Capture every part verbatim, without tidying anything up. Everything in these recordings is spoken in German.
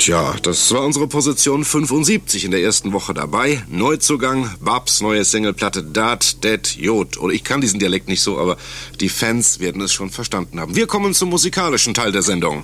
Tja, das war unsere Position fünfundsiebzig in der ersten Woche dabei. Neuzugang, Babs neue Singleplatte Dat, Det, Jod. Oder ich kann diesen Dialekt nicht so, aber die Fans werden es schon verstanden haben. Wir kommen zum musikalischen Teil der Sendung.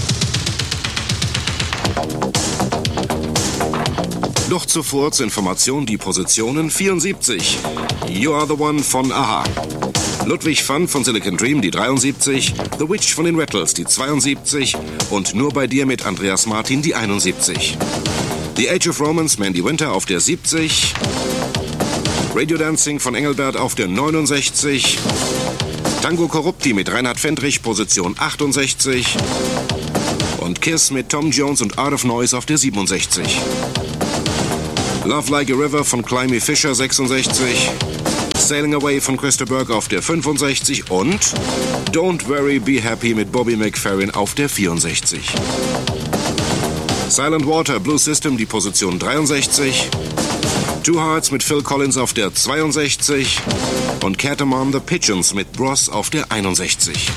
Doch zuvor zur Information die Positionen vierundsiebzig. You Are The One von A H A. Ludwig van von Silicon Dream, die dreiundsiebzig. The Witch von den Rattles, die zweiundsiebzig. Und Nur bei dir mit Andreas Martin, die einundsiebzig. The Age of Romance, Mandy Winter auf der siebzig. Radio Dancing von Engelbert auf der neunundsechzig. Tango Corrupti mit Reinhard Fendrich, Position achtundsechzig. Und Kiss mit Tom Jones und Art of Noise auf der siebenundsechzig. Love Like a River von Climby Fisher, sechsundsechzig. Sailing Away von Christa Burke auf der fünfundsechzig und Don't Worry, Be Happy mit Bobby McFerrin auf der vierundsechzig. Silent Water, Blue System, die Position dreiundsechzig. Two Hearts mit Phil Collins auf der zweiundsechzig und Catamount the Pigeons mit Bros auf der einundsechzig.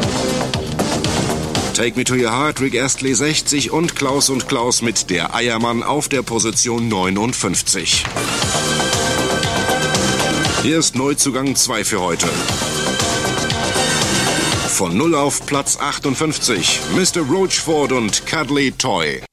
Take Me to Your Heart, Rick Astley sechzig und Klaus und Klaus mit Der Eiermann auf der Position neunundfünfzig. Hier ist Neuzugang zwei für heute. Von null auf Platz achtundfünfzig. Mister Roachford und Cuddly Toy.